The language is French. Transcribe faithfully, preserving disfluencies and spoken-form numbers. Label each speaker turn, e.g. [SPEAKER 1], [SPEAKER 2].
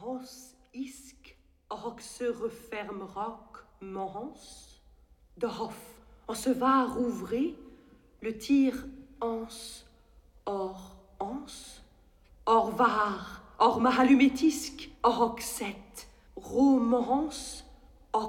[SPEAKER 1] Hos isk, och se refermera mans, de hof, en se va rouvrer, le tir ans, or ans, or var, or mahalumetisk, or set, romans,